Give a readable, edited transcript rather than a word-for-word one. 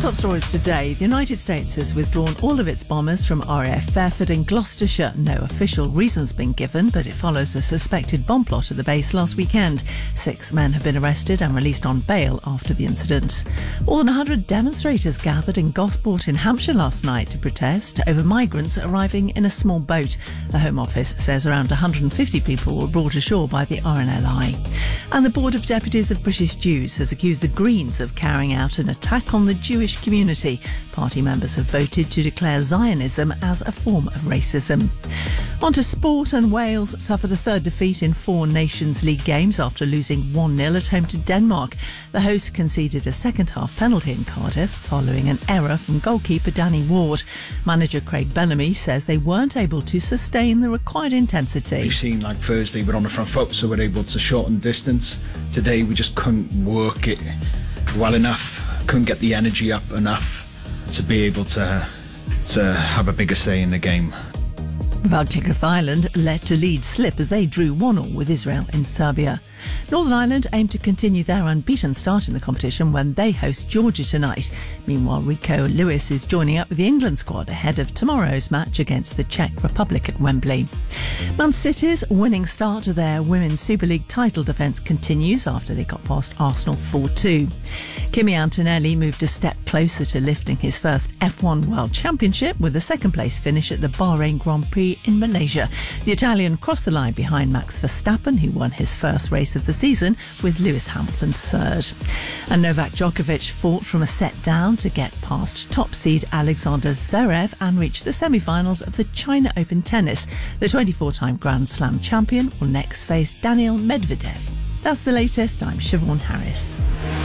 Top stories today. The United States has withdrawn all of its bombers from RAF Fairford in Gloucestershire. No official reason's been given, but it follows a suspected bomb plot at the base last weekend. 6 men have been arrested and released on bail after the incident. More than 100 demonstrators gathered in Gosport in Hampshire last night to protest over migrants arriving in a small boat. The Home Office says around 150 people were brought ashore by the RNLI. And the Board of Deputies of British Jews has accused the Greens of carrying out an attack on the Jewish community. Party members have voted to declare Zionism as a form of racism. On to sport, and Wales suffered a third defeat in 4 Nations League games after losing 1-0 at home to Denmark. The hosts conceded a second-half penalty in Cardiff following an error from goalkeeper Danny Ward. Manager Craig Bellamy says they weren't able to sustain the required intensity. We've seen like Thursday we're on the front foot, so we're able to shorten distance. Today we just couldn't work it well enough, couldn't get the energy up enough to be able to have a bigger say in the game. Republic of Ireland let to lead slip as they drew 1-1 with Israel in Serbia. Northern Ireland aim to continue their unbeaten start in the competition when they host Georgia tonight. Meanwhile, Rico Lewis is joining up with the England squad ahead of tomorrow's match against the Czech Republic at Wembley. Man City's winning start to their Women's Super League title defence continues after they got past Arsenal 4-2. Kimi Antonelli moved a step closer to lifting his first F1 World Championship with a second-place finish at the Bahrain Grand Prix in Malaysia. The Italian crossed the line behind Max Verstappen, who won his first race of the season, with Lewis Hamilton third. And Novak Djokovic fought from a set down to get past top seed Alexander Zverev and reach the semi-finals of the China Open tennis. The 24-time Grand Slam champion will next face Daniil Medvedev. That's the latest. I'm Siobhan Harris.